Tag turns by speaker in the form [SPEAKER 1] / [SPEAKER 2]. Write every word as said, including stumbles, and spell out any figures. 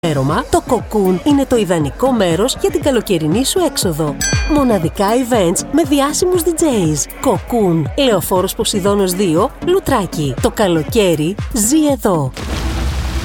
[SPEAKER 1] Έρωμα, το Cocoon είναι το ιδανικό μέρος για την καλοκαιρινή σου έξοδο. Μοναδικά events με διάσημους ντι τζέις. Cocoon, Λεωφόρος Ποσειδώνος δύο, Λουτράκι. Το καλοκαίρι ζει εδώ.